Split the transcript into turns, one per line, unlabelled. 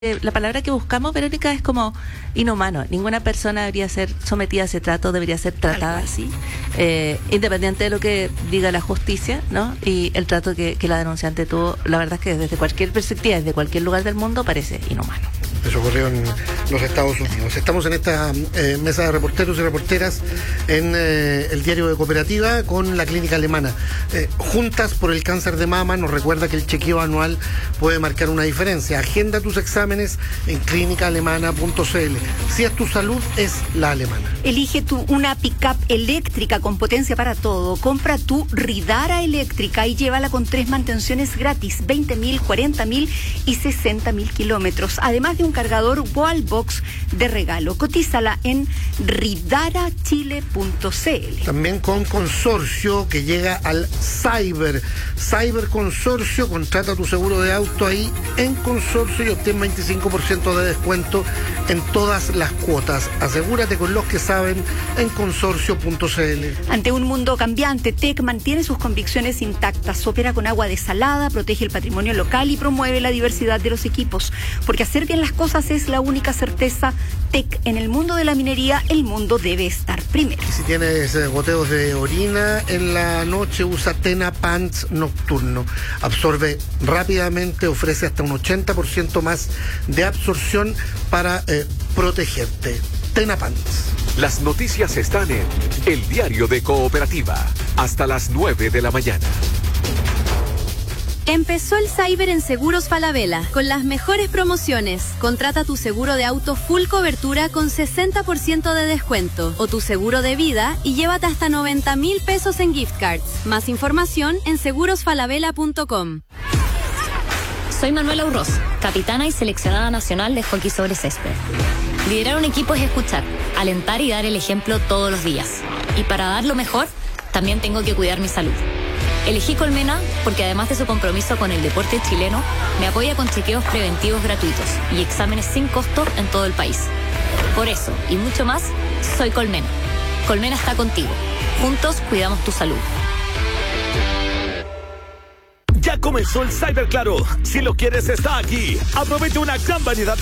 La palabra que buscamos, Verónica, es como inhumano. Ninguna persona debería ser sometida a ese trato, debería ser tratada así, independiente de lo que diga la justicia, ¿no? Y el trato que la denunciante tuvo, la verdad es que desde cualquier perspectiva, desde cualquier lugar del mundo, parece inhumano.
Eso ocurrió en los Estados Unidos. Estamos en esta mesa de reporteros y reporteras en el diario de Cooperativa con la clínica alemana. Juntas por el cáncer de mama nos recuerda que el chequeo anual puede marcar una diferencia. Agenda tus exámenes en clínicaalemana.cl. Si es tu salud, es la alemana.
Elige una pick-up eléctrica con potencia para todo. Compra tu Ridara eléctrica y llévala con 3 mantenciones gratis, 20.000, 40.000 y 60.000 kilómetros. Además de un cargador Wallbox de regalo. Cotízala en ridarachile.cl.
También con Consorcio, que llega al Cyber Consorcio. Contrata tu seguro de auto ahí en Consorcio y obtén 25% de descuento en todas las cuotas. Asegúrate con los que saben en consorcio.cl.
Ante un mundo cambiante, TEC mantiene sus convicciones intactas, opera con agua desalada, protege el patrimonio local y promueve la diversidad de los equipos. Porque hacer bien las cosas es la única certeza. TEC, en el mundo de la minería, el mundo debe estar primero.
Y si tienes goteos de orina en la noche, usa Tena Pants Nocturno. Absorbe rápidamente, ofrece hasta un 80% más de absorción para protegerte. Tena Pants.
Las noticias están en El Diario de Cooperativa, hasta las 9 de la mañana.
Empezó el Cyber en Seguros Falabella, con las mejores promociones. Contrata tu seguro de auto full cobertura con 60% de descuento, o tu seguro de vida y llévate hasta 90.000 pesos en gift cards. Más información en segurosfalabella.com.
Soy Manuela Urroz, capitana y seleccionada nacional de hockey sobre césped. Liderar un equipo es escuchar, alentar y dar el ejemplo todos los días. Y para dar lo mejor, también tengo que cuidar mi salud. Elegí Colmena porque además de su compromiso con el deporte chileno, me apoya con chequeos preventivos gratuitos y exámenes sin costo en todo el país. Por eso, y mucho más, soy Colmena. Colmena está contigo. Juntos cuidamos tu salud.
Ya comenzó el Cyber Claro. Si lo quieres, está aquí. Aprovecha una gran variedad de